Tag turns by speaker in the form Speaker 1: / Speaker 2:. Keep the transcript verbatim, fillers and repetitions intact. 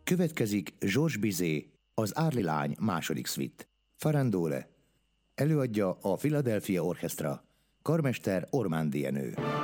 Speaker 1: Következik Georges Bizet, az Árli lány második szvit. Farandole. Előadja a Philadelphia Orchestra. Karmester Ormán Dienő.